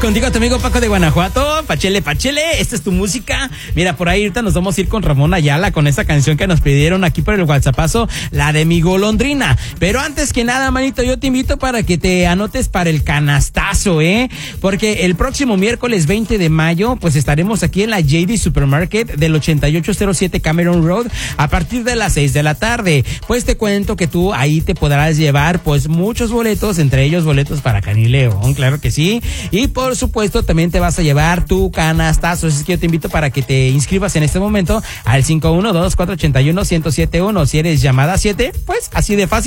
contigo tu amigo Paco de Guanajuato. Pachele, esta es tu música. Mira, por ahí ahorita nos vamos a ir con Ramón Ayala con esta canción que nos pidieron aquí por el WhatsAppazo, la de Mi Golondrina. Pero antes que nada, manito, yo te invito para que te anotes para el canastazo, porque el próximo miércoles 20 de mayo, pues estaremos aquí en la JD Supermarket del 8807 Cameron Road a partir de las 6 de la tarde. Pues te cuento que tú ahí te podrás llevar pues muchos boletos, entre ellos boletos para Kaní León, claro que sí. Y por supuesto también te vas a llevar tu canastazo. Así que yo te invito para que te inscribas en este momento al 512-481-1071. Si eres llamada 7, pues así de fácil.